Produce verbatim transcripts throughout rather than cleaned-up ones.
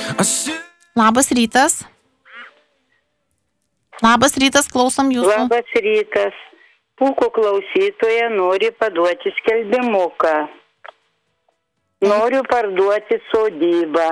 Labas rytas. Labas rytas, klausom jūsų. Labas rytas. Pūkų klausytoja nori paduoti skelbimuką. Noriu parduoti sodybą.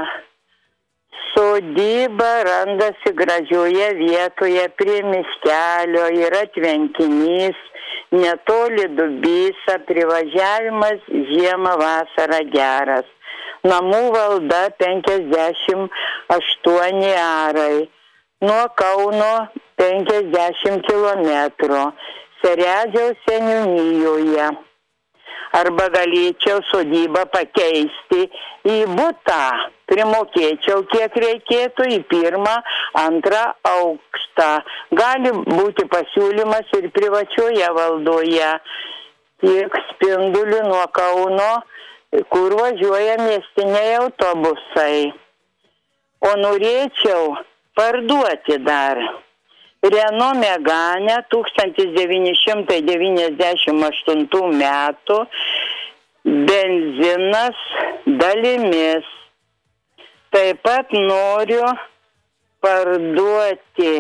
Sodyba randasi gražioje vietoje prie miškelio, yra tvenkinys, netoli Dubysa, privažiavimas žiemą vasarą geras. Namų valda penkiasdešimt aštuoni arai, nuo Kauno penkiasdešimt kilometrų, Seredžiaus seniūnijoje. Arba galėčiau sodybą pakeisti į butą, primokėčiau kiek reikėtų į pirmą, antrą aukštą. Gali būti pasiūlymas ir privačioje valdoje, tiek Spinduliu nuo Kauno, kur važiuoja miestiniai autobusai. O norėčiau parduoti dar Renault Megane tūkstantis devyni šimtai devyniasdešimt aštuntų metų, benzinas dalimis. Taip pat noriu parduoti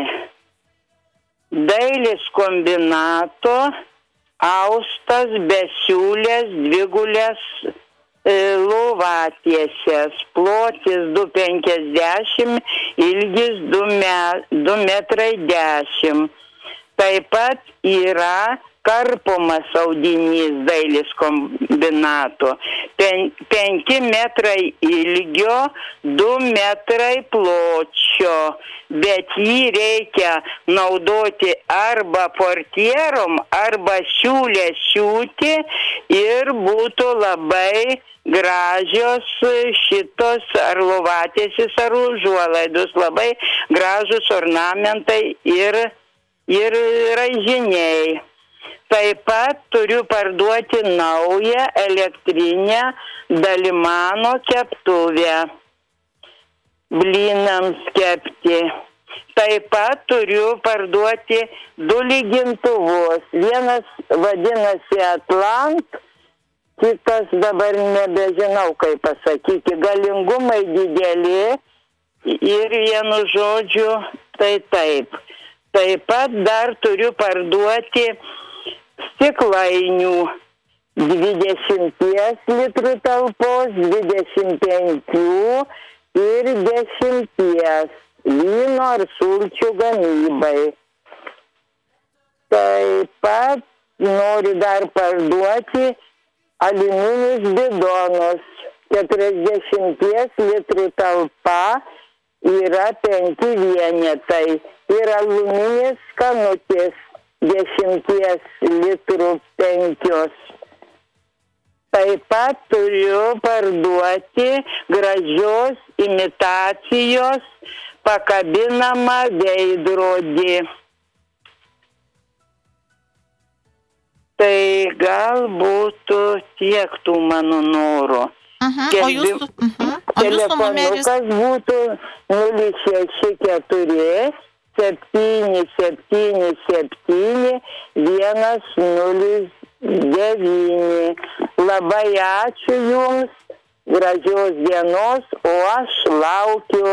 Dailės kombinato austas besiūlės dvigulės lovatiesės, plotis du penkiasdešimt, ilgis du metrai dešimt. Taip pat yra karpomas audinys Dailės kombinato, Pen, penki metrai ilgio, du metrai pločio, bet jį reikia naudoti arba portierom, arba siūlę siūti ir būtų labai gražios šitos ar lovatėsis ar užuolaidos, labai gražus ornamentai ir, ir raižiniai. Taip pat turiu parduoti naują elektrinę Dalimano keptuvę blynams kepti. Taip pat turiu parduoti du lygintuvus. Vienas vadinasi Atlant, kitas dabar nebežinau kaip pasakyti. Galingumai dideli ir vienu žodžiu tai taip. Taip pat dar turiu parduoti stiklainių dvidešimt litrų talpos, dvidešimt penki ir dešimt vyno ar sulčių gamybai. Taip pat noriu dar parduoti aliuminius bidonus. keturiasdešimt litrų talpa yra penki vienetai ir aliuminis skanutės dešimties litrų penkios. Taip pat turiu parduoti gražios imitacijos pakabinamą veidrodį. Tai gal būtų tiek tų mano norų. Uh-huh. O jūsų, uh-huh. O jūsų numeris? Telefonukas būtų nulis šeši keturi septyni septyni septyni vienas nulis devyni. Labai ačiū Jums, gražios dienos, o aš laukiu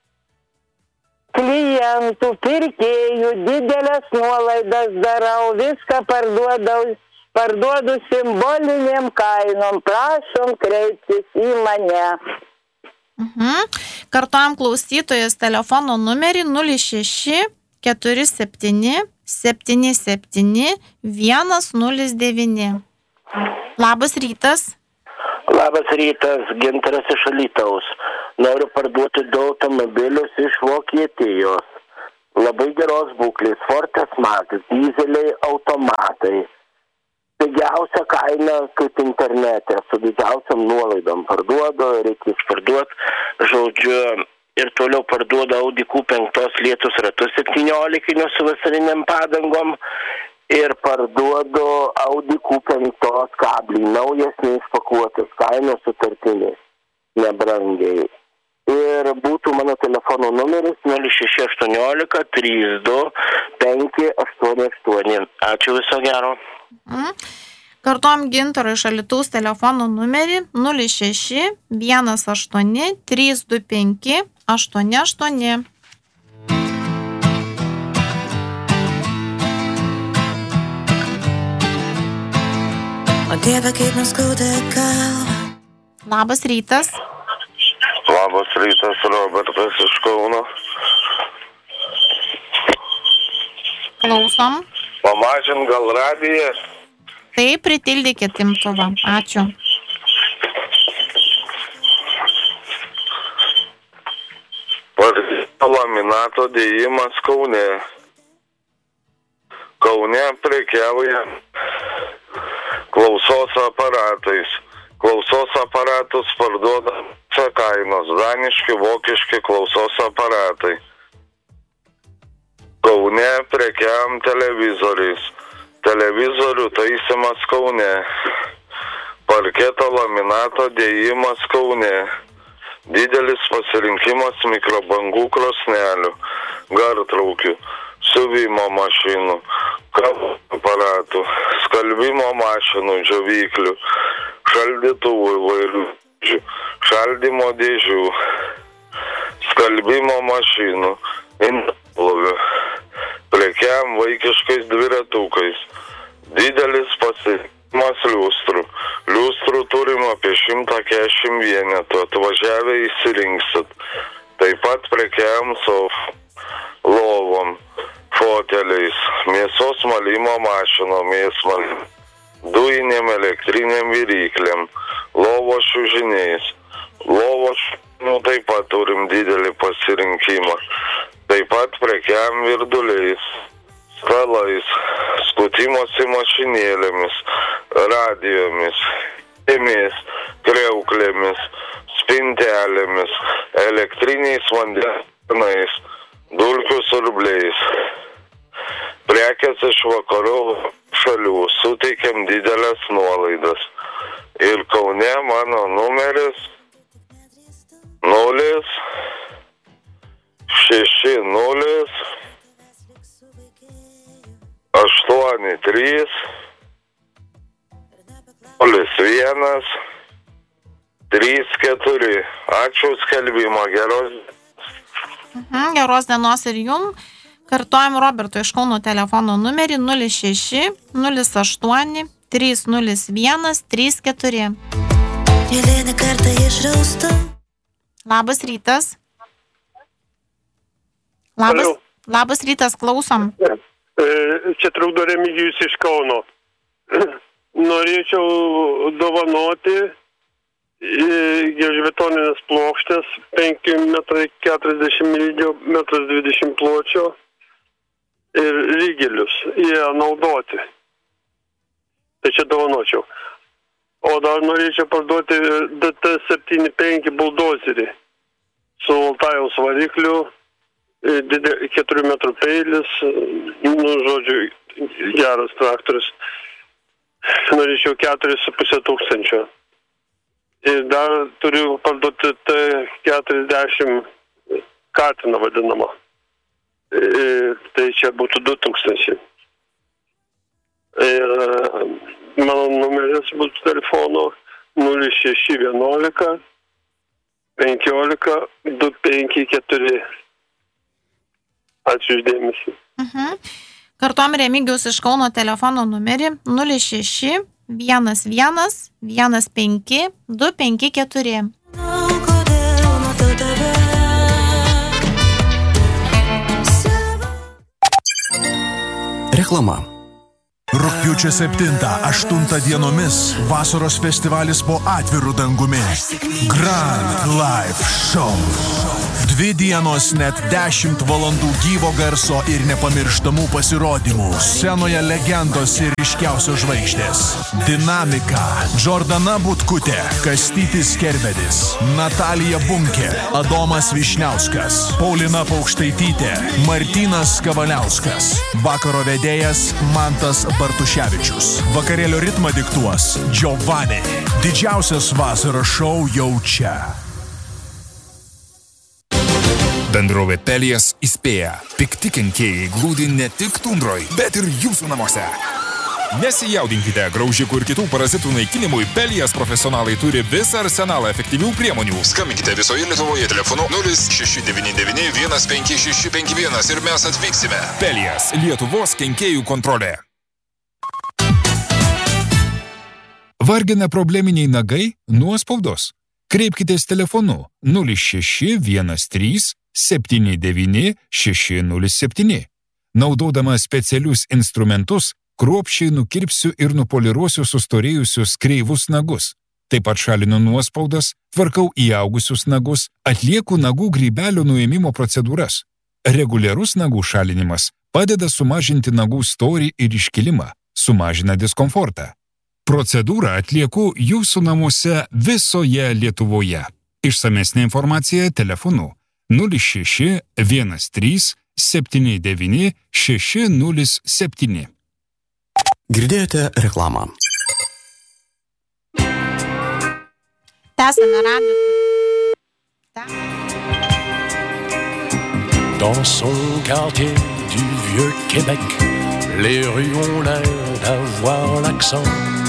klientų, pirkėjų, didelės nuolaidas darau, viską parduodau, parduodu simboliniam kainom, prašom kreiptis į mane. Mhm. Kartuojam klausytojas telefono numerį nulis šeši keturi septyni septyni septyni vienas nulis devyni. Labas rytas. Labas rytas, Gintaras iš Alytaus. Noriu parduoti du automobilius iš Vokietijos. Labai geros būklės, Ford Esmax, dyzeliai, automatai. Pigiausia kaina kaip internete, su didžiausiam nuolaidom parduodu, reikės parduoti, žodžiu, ir toliau parduodu Audi Q penki lietus ratus septyniolikinių su vasariniam padangom ir parduodu Audi Q penki kablį, naujesniais pakuotis, kainos sutartinės, nebrangiai. Ir būtų mano telefono numeris nulis šeši aštuoniolika trys du penki aštuoni aštuoni. Ačiū, viso gero. Mm. Kartuom Gintaro iš Alytaus telefono numerį nulis šeši vienas aštuoni trys du penki aštuoni aštuoni. O Dieve, kaip man skauda galva. Labas rytas. Labas rytas, Robertas iš Kauno. Klausom. Pamažin gal radiją? Taip, pritildykit imtuvą. Ačiū. Laminato dėjimas Kaune. Kaune prekiauja klausos aparatais. Klausos aparatus parduoda kainos. Daniški, vokiški klausos aparatai. Kaune prekiaujam televizoriais. Televizorių taisymas Kaune. Parketo laminato dėjimas Kaune. Didelis pasirinkimas mikrobangų krosnelių, gartraukių, siuvimo mašinų, kavos aparatų, skalbimo mašinų, džiovyklių, šaldytuvų įvairių, šaldymo dėžių, skalbimo mašinų, indaplovių, prekiam vaikiškais dviratukais. Didelis pasirinkimas liustrų. Liustrų turim apie šimtą keturiasdešimt vienetų. Atvažiavę įsirinksit. Taip pat prekiam sofų, lovom, foteliais, mėsos malimo mašinom, mėsmalim, dujinėm elektriniam viryklėm, lovos čiužiniais. Lovos nu, taip pat turim didelį pasirinkimą. Taip pat prekiam virduliais, stalais, skutimosi mašinėlėmis, radijomis, ėmės, kreuklėmis, spintelėmis, elektriniais vandenais, dulkių siurbliais. Prekės iš vakarų šalių suteikiam didelės nuolaidas. Ir Kaune mano numeris nulis šeši nulis aštuoni trys nulis vienas trys keturi. Ačiū skelbimą. Geros. Mhm, geros dienos ir jum. Kartuojam Roberto iš Kauno telefono numerį nulis šeši nulis aštuoni trys nulis vienas trys keturi. Eilinį kartą išraustu. Labas rytas. Labas, Alio. labas rytas, klausom. Čia trukdo Remigijus iš Kauno. Norėčiau dovanoti gelžbetoninės plokštės, penki metrai keturiasdešimt ilgio, metras dvidešimt pločio ir rygelius. Jie naudoti. Tai čia dovanočiau. O dar norėčiau parduoti D T septyni penki buldozerį su Altajaus varikliu, keturių metrų peilis, nu, žodžiu, geras traktorius. Norėčiau keturis su pusė tūkstančio. Ir dar turiu parduoti T keturiasdešimt katiną vadinamą. Ir tai čia būtų du tūkstančiai. Ir mano numeris būtų telefono nulis šeši vienuolika penkiolika du penki keturi. Ačiū uždėmesį. Mhm. Kartuom Remigijus iš Kauno telefono numerį nulis šeši vienas vienas vienas penki du penki keturi. Reklama. Rugpjūčio septintą aštuntą dienomis vasaros festivalis po atviru dangumi. Grand Live Show. Dvi dienos net dešimt valandų gyvo garso ir nepamirštamų pasirodymų. Scenoje legendos ir ryškiausios žvaigždės. Dinamika. Džordana Butkutė, Kastytis Kerbedis, Natalija Bunkė, Adomas Višniauskas, Paulina Paukštaitytė, Martynas Kavaliauskas. Vakaro vedėjas Mantas Bartuševičius. Vakarėlio ritmą diktuos Giovanni. Didžiausias vasaros šou jau čia. Bendrovė Pelijas įspėja. Pikti kenkėjai glūdi ne tik tundroj, bet ir jūsų namuose. Nesijaudinkite, graužikų ir kitų parazitų naikinimui Pelijas profesionalai turi visą arsenalą efektyvių priemonių. Skambinkite visoje Lietuvoje telefonu nulis šeši devyni devyni vienas penki šeši penki vienas ir mes atvyksime. Pelijas – Lietuvos kenkėjų kontrolė. Vargina probleminiai nagai, nuospaudos? Kreipkitės telefonu nulis šeši vienas trys septyni devyni šeši nulis septyni. Naudodama specialius instrumentus, kruopščiai nukirpsiu ir nupoliruosiu sustorėjusius kreivus nagus. Taip pat šalinu nuospaudas, tvarkau įaugusius nagus, atlieku nagų grybelio nuėmimo procedūras. Reguliarus nagų šalinimas padeda sumažinti nagų storį ir iškilimą, sumažina diskomfortą. Procedūrą atlieku jūsų namuose visoje Lietuvoje. Išsamesnė informacija telefonu nulis šeši vienas trys septyni devyni šeši nulis septyni. Girdėjote reklamą. Tęsame radiją. Dans son quartier du vieux Québec, les rues ont l'air d'avoir l'accent.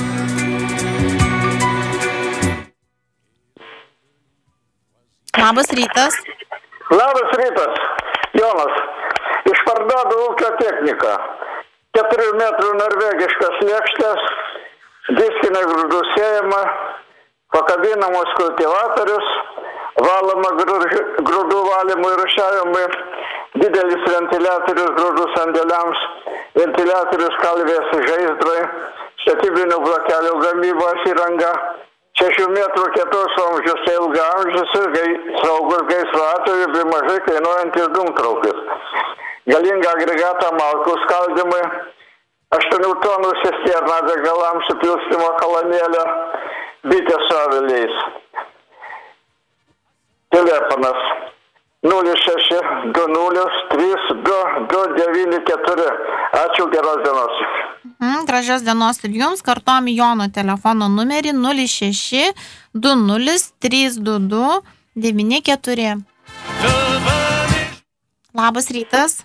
Labas rytas. Labas rytas, Jonas. Išparduodu ūkio techniką. keturių metrų norvegiškas lėkštės, diskinė grūdų sėjama, pakabinamas kultivatorius, valoma grūdų valymui ir rūšiavimui, didelis ventiliatorius grūdų sandėliams, ventiliatorius kalvės žaizdrai, statybinių blokelių gamybos įranga, šešių metrų ketus vamzdžius ilgaamžis ir gai, saugus gaisro atveju bei mažai kainuojantis dūmtraukis. Galingą agregatą malkų skaldymui, aštuonių tonų cisterną degalams supilstymo kolonėlę, bitės su aviliais. Telefonas nulis šeši du nulis trys du du devyni keturi. Ačiū, geros dienos. Mm, gražios dienos ir jums. Kartuojam Jono telefono numerį nulis šeši du nulis trys du du devyni keturi. Labas rytas.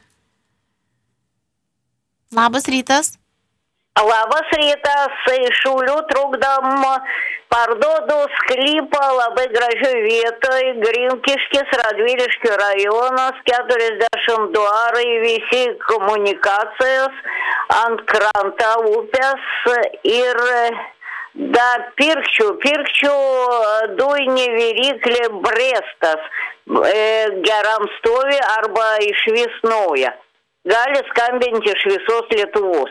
Labas rytas. Labas rytas, iš Šiaulių trukdom, parduodu sklypą labai gražioj vietoj, Grimkiškis, Radviliškių rajonas, keturiasdešimt du arai, visi komunikacijos ant krantą upės ir dar pirkčiau, pirkčiau dujinį viryklį Brestas, geram stovi arba iš vis nauja. Gali skambinti iš visos Lietuvos.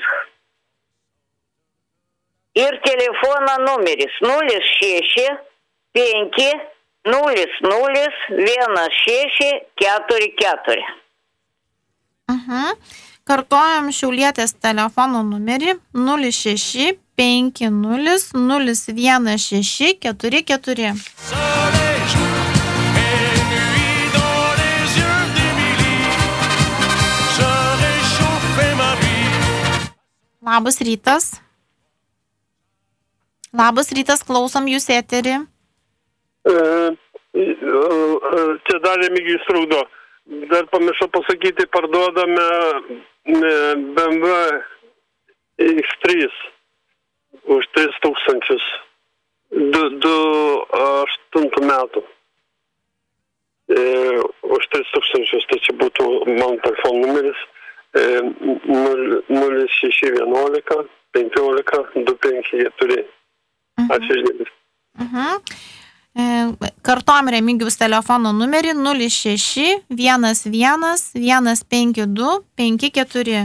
Ir telefono numeris nulis šeši penki nulis nulis vienas šeši keturi keturi. Uh-huh. Kartuojam šiaulietės telefono numerį nulis šeši penki nulis nulis vienas šeši keturi keturi. Labas rytas. Labas rytas, klausom jūs eterį. E, čia dar Remigijus trukdo. Dar pamiršau pasakyti, parduodame B M W X trys už tris tūkstančius. Du aštuntų metų. E, už tris tūkstančius, tai čia būtų mano telefono numeris. nulis šeši vienuolika penkiolika du penki keturi. Ačiū žinėmis. Uh-huh. Kartuom Remigijus telefono numerį nulis šeši vienas vienas vienas penki du penki keturi.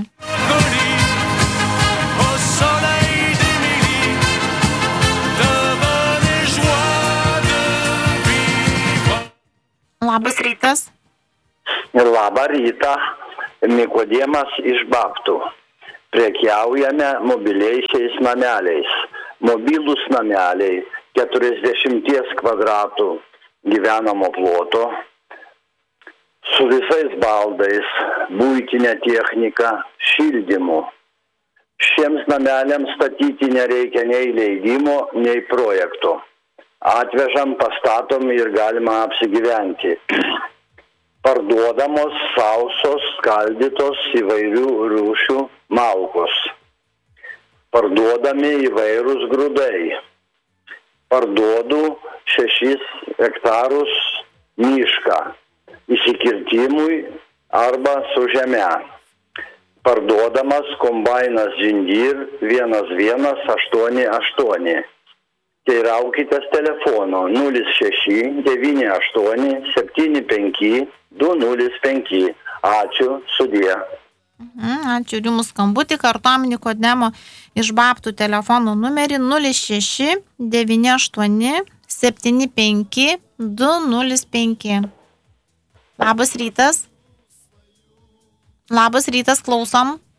Labas rytas. Labą rytą. Nikodėmas iš Babtų. Prekiaujame mobiliaisiais nameliais. Mobilūs nameliai keturiasdešimt kvadratų gyvenamo ploto su visais baldais, buitinė technika, šildymu. Šiems nameliams statyti nereikia nei leidimo, nei projekto. Atvežam, pastatom ir galima apsigyventi. Parduodamos sausos, skaldytos įvairių rūšių malkos. parduodami įvairūs grūdai. Parduodu šešis hektarus mišką įsikirtimui arba su žeme. Parduodamas kombainas Žindyr vienas vienas aštuoni aštuoni. Teiraukitės telefono nulis šeši devyni aštuoni septyni penki du nulis penki. Ačiū, sudie. Ačiū ir jums skambutį, kartuojam Nikodemo iš Babtų telefono numerį nulis šeši devyni aštuoni septyni penki du nulis penki. Labas rytas. Labas rytas, klausom.